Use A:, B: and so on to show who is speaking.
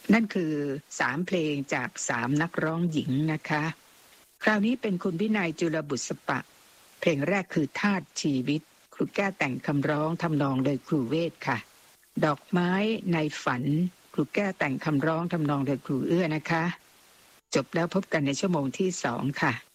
A: นั่นคือ3เพลงจาก3นักร้องหญิงนะคะคราวนี้เป็นคุณวินัยจุลบุษปะเพลงแรกคือธาตุชีวิตครูแก้วแต่งคำร้องทำนองโดยครูเวทค่ะดอกไม้ในฝันครูแก้วแต่งคำร้องทำนองโดยครูเอื้อนะคะจบแล้วพบกันในชั่วโมงที่2ค่ะ